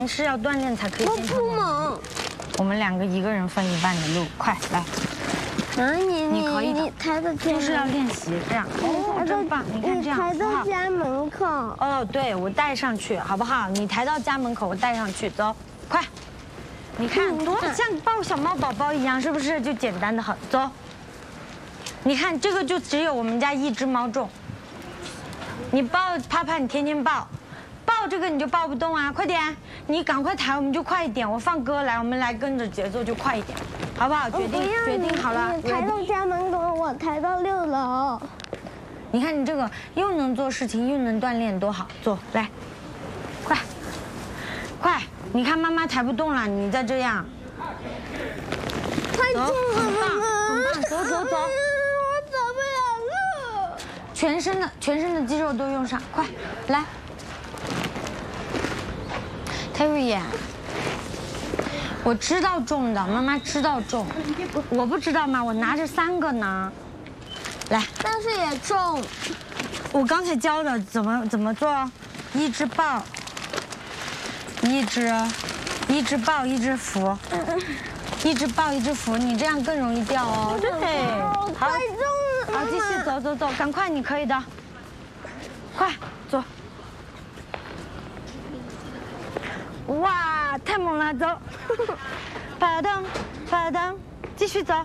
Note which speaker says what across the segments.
Speaker 1: 是要锻炼才可以
Speaker 2: 我
Speaker 1: 变成
Speaker 2: 不猛。
Speaker 1: 我们两个一个人分一半的路，快来！
Speaker 2: 你
Speaker 1: 可以的
Speaker 2: 你抬到家
Speaker 1: 就是要练习这样。哦，真棒！你看这样，
Speaker 2: 抬到
Speaker 1: 好不好？
Speaker 2: 家门口。
Speaker 1: 哦，对，我带上去，好不好？你抬到家门口，我带上去，走，快！你看多像抱小猫宝宝一样，是不是？就简单的很，走。你看这个就只有我们家一只猫重。你抱帕帕，你天天抱。抱这个你就抱不动啊，快点！你赶快抬，我们就快一点。我放歌来，我们来跟着节奏就快一点，好不好？决定好了。
Speaker 2: 你抬到家门口，我抬到6楼。
Speaker 1: 你看你这个又能做事情又能锻炼，多好！走，来，快，快！你看妈妈抬不动了，你再这样。
Speaker 2: 太重了，
Speaker 1: 很棒，很棒！走走走。
Speaker 2: 我走不了路。
Speaker 1: 全身的肌肉都用上，快来。Terry， 我知道重的，妈妈知道重，我不知道吗？我拿着3个呢。来，
Speaker 2: 但是也重。
Speaker 1: 我刚才教的怎么做，一只抱，一只抱，一只扶，一只抱，一只扶，你这样更容易掉哦。对，好，
Speaker 2: 太重了。
Speaker 1: 好，继续走走走，赶快，你可以的，快走。哇，太猛了，走！啪噔，啪噔，继续走。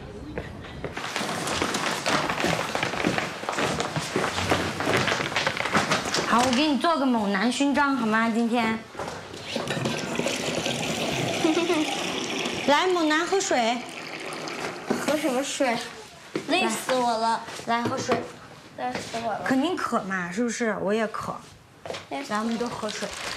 Speaker 1: 好，我给你做个猛男勋章，好吗？今天。来，猛男喝水。
Speaker 2: 喝什么水？累死我了！
Speaker 1: 来，喝水。
Speaker 2: 累死我了！
Speaker 1: 肯定渴嘛，是不是？我也渴。
Speaker 2: 来，
Speaker 1: 来，我们都喝水。